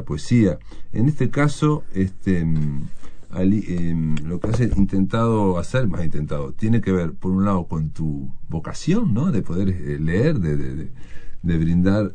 poesía. En este caso, lo que has intentado hacer, tiene que ver, por un lado, con tu vocación, ¿no? De poder leer, de brindar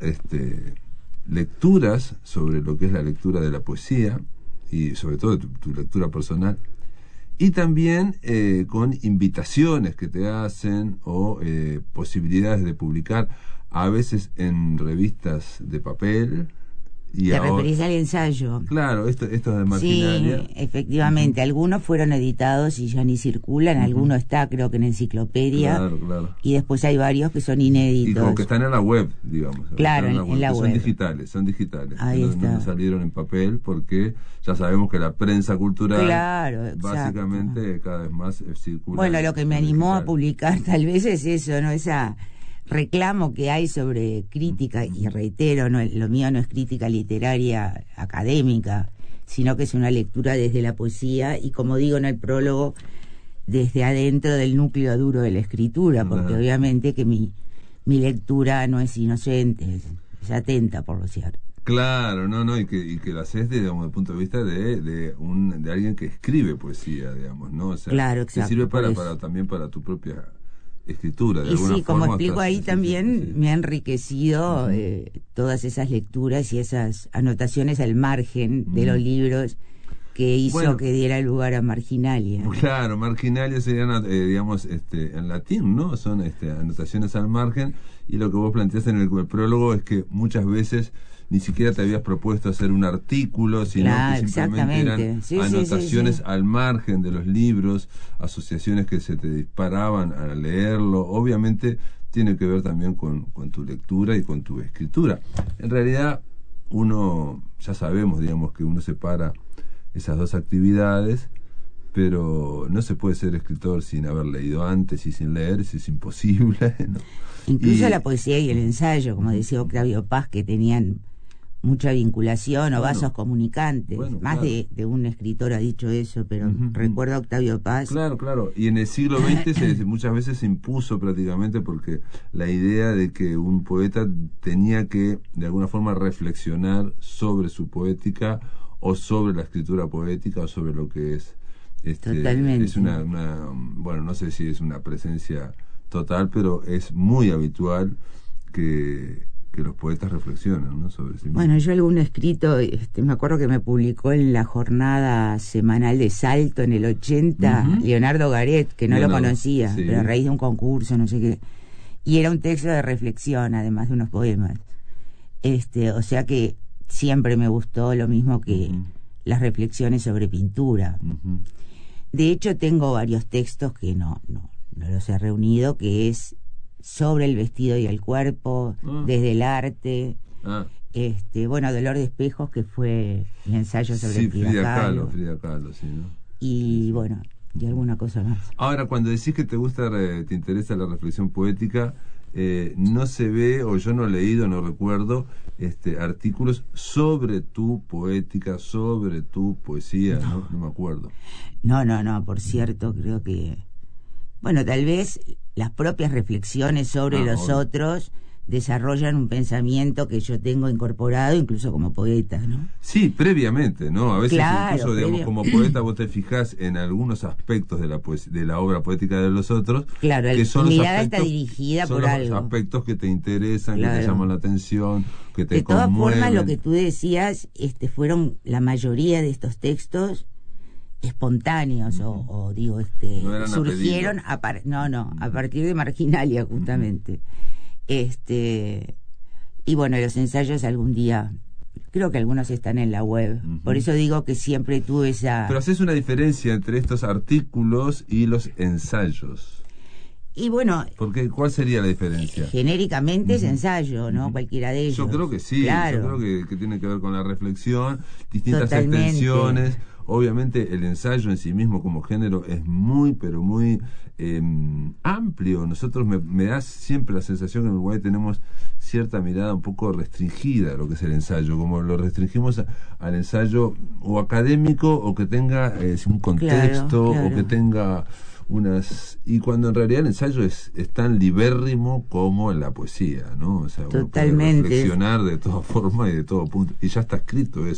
lecturas sobre lo que es la lectura de la poesía, y sobre todo tu lectura personal, y también con invitaciones que te hacen o posibilidades de publicar, a veces en revistas de papel. Y te referís al ensayo. Claro, esto de Marginalia. Sí, efectivamente. Algunos fueron editados y ya ni circulan. Alguno está, creo que en enciclopedia. Claro. Y después hay varios que son inéditos. Y como que están en la web, digamos. Claro, en la web. Son digitales. Ahí está. No salieron en papel porque ya sabemos que la prensa cultural, básicamente, cada vez más circula. Bueno, lo que me animó a publicar tal vez es eso, ¿no? Esa reclamo que hay sobre crítica, y reitero, lo mío no es crítica literaria académica, sino que es una lectura desde la poesía, y como digo en el prólogo, desde adentro del núcleo duro de la escritura, porque obviamente que mi lectura no es inocente, es atenta por lo cierto. Claro, y que lo haces desde el punto de vista de alguien que escribe poesía, digamos, ¿no? O sea, claro, exacto. Que sirve también para tu propia escritura, de y alguna sí, forma. Como explico ahí también, me ha enriquecido todas esas lecturas y esas anotaciones al margen de los libros que hizo que diera lugar a Marginalia. Claro, Marginalia serían, digamos, en latín, ¿no? Son anotaciones al margen, y lo que vos planteás en el prólogo es que muchas veces ni siquiera te habías propuesto hacer un artículo, sino que simplemente eran anotaciones al margen de los libros, asociaciones que se te disparaban a leerlo. Obviamente tiene que ver también con tu lectura y con tu escritura. En realidad, ya sabemos, digamos, que uno separa esas dos actividades, pero no se puede ser escritor sin haber leído antes y sin leer, eso es imposible, ¿no? Incluso la poesía y el ensayo, como decía Octavio Paz, que tenían mucha vinculación o vasos comunicantes. Más de un escritor ha dicho eso, pero recuerdo a Octavio Paz. Claro. Y en el siglo XX muchas veces se impuso prácticamente, porque la idea de que un poeta tenía que, de alguna forma, reflexionar sobre su poética, o sobre la escritura poética, o sobre lo que es. Totalmente. Es bueno, no sé si es una presencia total, pero es muy habitual que los poetas reflexionan, ¿no?, sobre sí mismos. Bueno, yo algún escrito, me acuerdo que me publicó en la jornada semanal de Salto en el 80, Leonardo Garet, que no lo conocía, pero a raíz de un concurso, no sé qué, y era un texto de reflexión, además de unos poemas. O sea que siempre me gustó lo mismo que las reflexiones sobre pintura. De hecho, tengo varios textos que no los he reunido, que es sobre el vestido y el cuerpo, desde el arte. Dolor de espejos, que fue mi ensayo sobre Frida Kahlo. Frida Kahlo, sí, ¿no? Y bueno, y alguna cosa más. Ahora, cuando decís que te interesa la reflexión poética, no se ve, o yo no he leído, no recuerdo, artículos sobre tu poética, sobre tu poesía, no me acuerdo. No, por cierto, creo que, bueno, tal vez las propias reflexiones sobre los otros desarrollan un pensamiento que yo tengo incorporado incluso como poeta, ¿no? Sí, previamente, ¿no? A veces incluso, digamos, como poeta vos te fijás en algunos aspectos de la obra poética de los otros. Claro, que son mi los mirada aspectos, está dirigida son por los algo. aspectos que te interesan, que te llaman la atención, que te conmueven. De todas formas, lo que tú decías, fueron la mayoría de estos textos espontáneos, o digo, no surgieron a partir de Marginalia, justamente. Y bueno, los ensayos algún día, creo que algunos están en la web. Por eso digo que siempre tuve esa... Pero haces una diferencia entre estos artículos y los ensayos. Y bueno... Porque, ¿cuál sería la diferencia? Genéricamente es ensayo, ¿no? Cualquiera de ellos. Yo creo que sí, claro. Yo creo que tiene que ver con la reflexión, distintas extensiones. Obviamente el ensayo en sí mismo como género es muy, pero muy amplio. Nosotros me da siempre la sensación que en Uruguay tenemos cierta mirada un poco restringida a lo que es el ensayo, como lo restringimos al ensayo o académico, o que tenga un contexto, claro. o que tenga y cuando en realidad el ensayo es tan libérrimo como en la poesía, ¿no? O sea, uno puede reflexionar de toda forma y de todo punto, y ya está escrito eso.